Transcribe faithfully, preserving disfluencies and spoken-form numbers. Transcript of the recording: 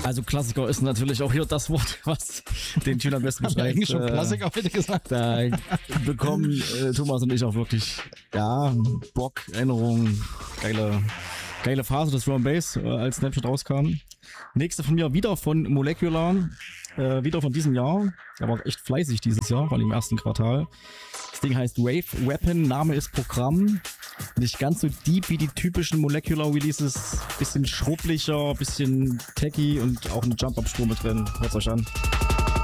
Also Klassiker ist natürlich auch hier das Wort, was den Tune am besten Haben wir beschreibt. eigentlich schon Äh, Klassiker heute gesagt? Da bekommen äh, Thomas und ich auch wirklich, ja, Bock, Erinnerungen, geile, geile Phase des Drum and Bass, äh, als Snapchat rauskam. Nächste von mir wieder von Molecular, äh, wieder von diesem Jahr. Er war echt fleißig dieses Jahr, vor allem im ersten Quartal. Das Ding heißt Wave Weapon, Name ist Programm. Nicht ganz so deep wie die typischen Molecular Releases, bisschen schrubblicher, bisschen techy und auch ein Jump-Up-Spur mit drin. Hört's euch an.